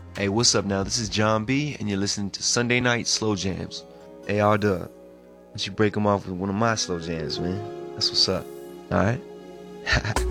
Hey, what's up now? This is John B, and you're listening to Sunday Night Slow Jams. Hey, R-Dub, why don't you break them off with one of my slow jams, man? That's what's up. All right?